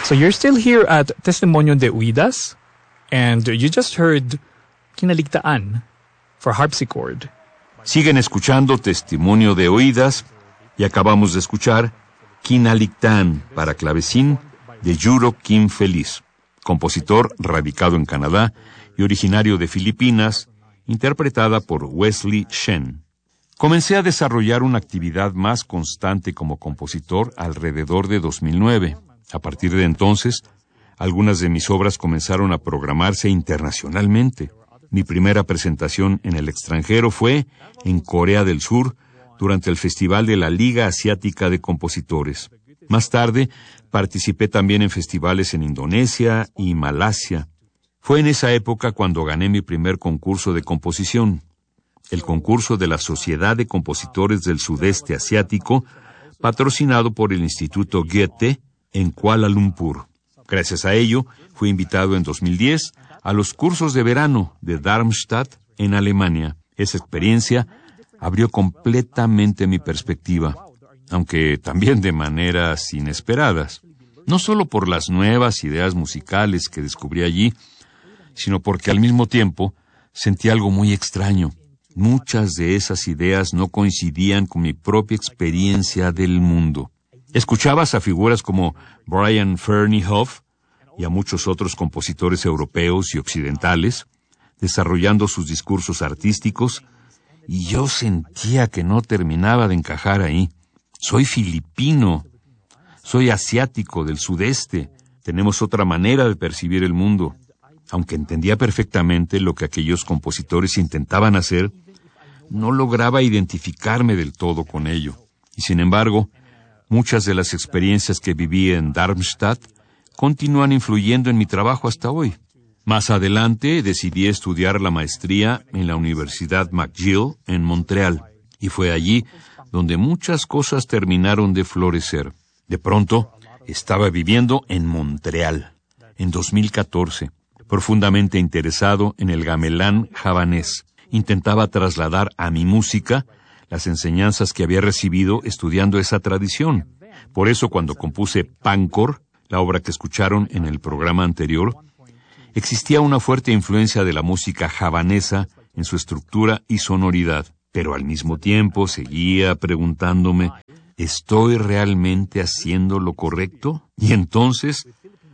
So you're still here at Testimonio de Oídas, and you just heard Kinaligtaan for harpsichord. Siguen escuchando Testimonio de Oídas y acabamos de escuchar Kinaligtaan para clavecín de Yuro Kim Feliz, compositor radicado en Canadá y originario de Filipinas, interpretada por Wesley Shen. Comencé a desarrollar una actividad más constante como compositor alrededor de 2009. A partir de entonces, algunas de mis obras comenzaron a programarse internacionalmente. Mi primera presentación en el extranjero fue en Corea del Sur durante el Festival de la Liga Asiática de Compositores. Más tarde, participé también en festivales en Indonesia y Malasia. Fue en esa época cuando gané mi primer concurso de composición, el concurso de la Sociedad de Compositores del Sudeste Asiático, patrocinado por el Instituto Goethe en Kuala Lumpur. Gracias a ello, fui invitado en 2010 a los cursos de verano de Darmstadt en Alemania. Esa experiencia abrió completamente mi perspectiva, aunque también de maneras inesperadas. No solo por las nuevas ideas musicales que descubrí allí, sino porque al mismo tiempo sentí algo muy extraño. Muchas de esas ideas no coincidían con mi propia experiencia del mundo. Escuchabas a figuras como Brian Fernie Hoff y a muchos otros compositores europeos y occidentales, desarrollando sus discursos artísticos, y yo sentía que no terminaba de encajar ahí. Soy filipino, soy asiático del sudeste, tenemos otra manera de percibir el mundo. Aunque entendía perfectamente lo que aquellos compositores intentaban hacer, no lograba identificarme del todo con ello. Y sin embargo, muchas de las experiencias que viví en Darmstadt continúan influyendo en mi trabajo hasta hoy. Más adelante decidí estudiar la maestría en la Universidad McGill en Montreal, y fue allí donde muchas cosas terminaron de florecer. De pronto, estaba viviendo en Montreal, en 2014, profundamente interesado en el gamelán javanés. Intentaba trasladar a mi música las enseñanzas que había recibido estudiando esa tradición. Por eso, cuando compuse Pancor, la obra que escucharon en el programa anterior, existía una fuerte influencia de la música javanesa en su estructura y sonoridad, pero al mismo tiempo seguía preguntándome, ¿estoy realmente haciendo lo correcto? Y entonces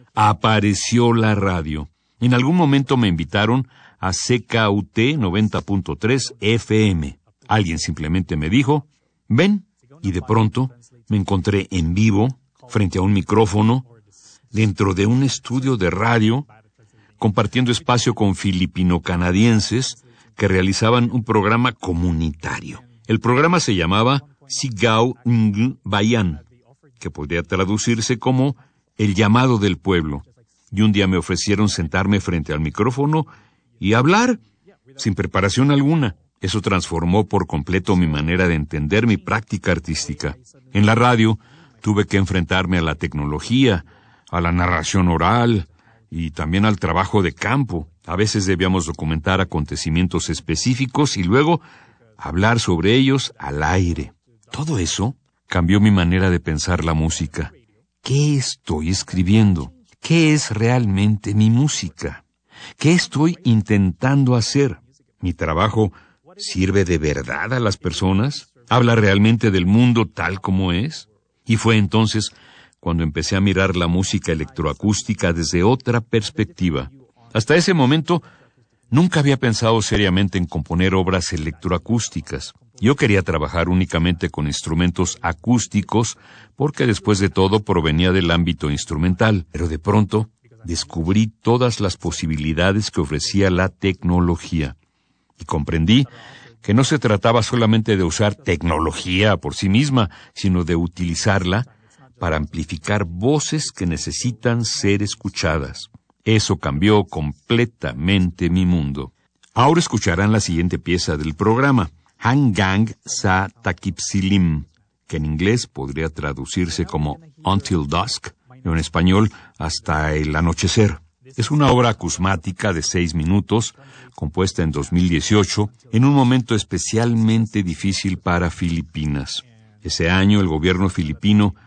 apareció la radio. En algún momento me invitaron a CKUT 90.3 FM. Alguien simplemente me dijo, ven, y de pronto me encontré en vivo, frente a un micrófono, dentro de un estudio de radio, compartiendo espacio con filipino-canadienses que realizaban un programa comunitario. El programa se llamaba Sigaw Ng Bayan, que podría traducirse como El llamado del pueblo. Y un día me ofrecieron sentarme frente al micrófono y hablar, sin preparación alguna. Eso transformó por completo mi manera de entender mi práctica artística. En la radio tuve que enfrentarme a la tecnología, a la narración oral y también al trabajo de campo. A veces debíamos documentar acontecimientos específicos y luego hablar sobre ellos al aire. Todo eso cambió mi manera de pensar la música. ¿Qué estoy escribiendo? ¿Qué es realmente mi música? ¿Qué estoy intentando hacer? ¿Mi trabajo sirve de verdad a las personas? ¿Habla realmente del mundo tal como es? Y fue entonces cuando empecé a mirar la música electroacústica desde otra perspectiva. Hasta ese momento, nunca había pensado seriamente en componer obras electroacústicas. Yo quería trabajar únicamente con instrumentos acústicos porque después de todo provenía del ámbito instrumental. Pero de pronto descubrí todas las posibilidades que ofrecía la tecnología. Y comprendí que no se trataba solamente de usar tecnología por sí misma, sino de utilizarla para amplificar voces que necesitan ser escuchadas. Eso cambió completamente mi mundo. Ahora escucharán la siguiente pieza del programa, Hanggang sa Takipsilim, que en inglés podría traducirse como Until Dusk, o en español, Hasta el anochecer. Es una obra acusmática de 6 minutos, compuesta en 2018, en un momento especialmente difícil para Filipinas. Ese año el gobierno filipino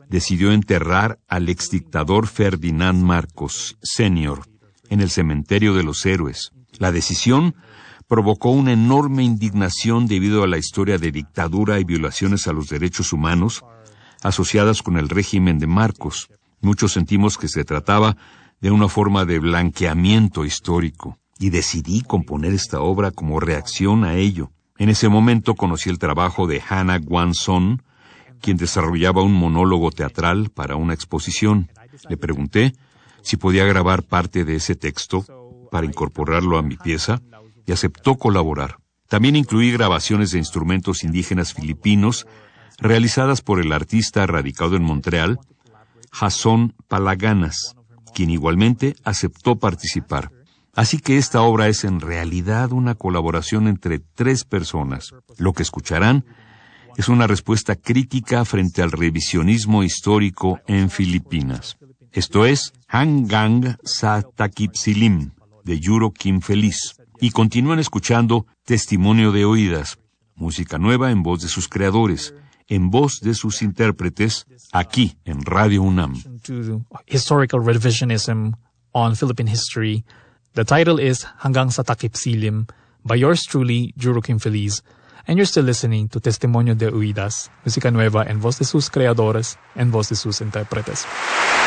decidió enterrar al exdictador Ferdinand Marcos, Sr., en el cementerio de los héroes. La decisión provocó una enorme indignación debido a la historia de dictadura y violaciones a los derechos humanos asociadas con el régimen de Marcos. Muchos sentimos que se trataba de una forma de blanqueamiento histórico, y decidí componer esta obra como reacción a ello. En ese momento conocí el trabajo de Hannah Gwanson, quien desarrollaba un monólogo teatral para una exposición. Le pregunté si podía grabar parte de ese texto para incorporarlo a mi pieza, y aceptó colaborar. También incluí grabaciones de instrumentos indígenas filipinos realizadas por el artista radicado en Montreal, Jason Palaganas, quien igualmente aceptó participar. Así que esta obra es en realidad una colaboración entre 3 personas. Lo que escucharán es una respuesta crítica frente al revisionismo histórico en Filipinas. Esto es Hanggang sa Takipsilim, de Yuro Kim Feliz. Y continúan escuchando Testimonio de Oídas, música nueva en voz de sus creadores, en voz de sus intérpretes, aquí en Radio UNAM. To historical revisionism on Philippine history. The title is Hanggang sa Takipsilim by yours truly, Yuro Kim Feliz. And you're still listening to Testimonio de Oídas, música nueva en voz de sus creadores, en voz de sus intérpretes.